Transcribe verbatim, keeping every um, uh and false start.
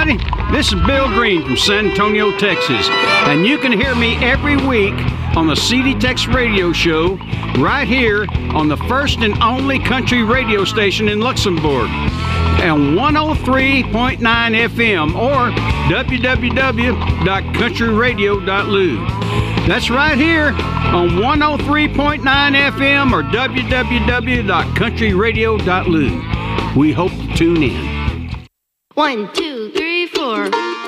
everybody. This is Bill Green from San Antonio, Texas, and you can hear me every week on the C D Tex Radio Show right here on the first and only country radio station in Luxembourg, and one oh three point nine F M or w w w dot country radio dot l u. That's right here on one oh three point nine F M or w w w dot country radio dot l u. We hope to tune in. One, two, three, four.